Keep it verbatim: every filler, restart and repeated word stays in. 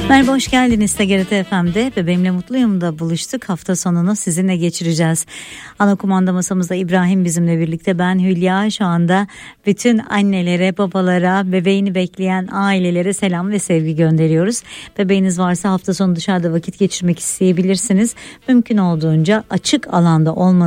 Merhaba, hoş geldiniz T G R T F M'de. Bebeğimle Mutluyum da buluştuk. Hafta sonunu sizinle geçireceğiz. Ana kumanda masamızda İbrahim bizimle birlikte. Ben Hülya. Şu anda bütün annelere, babalara, bebeğini bekleyen ailelere selam ve sevgi gönderiyoruz. Bebeğiniz varsa hafta sonu dışarıda vakit geçirmek isteyebilirsiniz. Mümkün olduğunca açık alanda olmanız